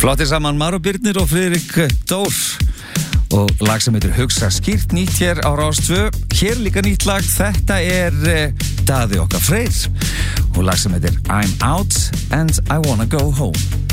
Flottir saman Már Birnir og Friðrik Dór og lag sem heitir Hugsa skýrt, nýtt hér á Rás 2. Hér líka nýtt lag, þetta Daði okkar Freyr og lag sem heitir I'm Out and I Wanna Go Home.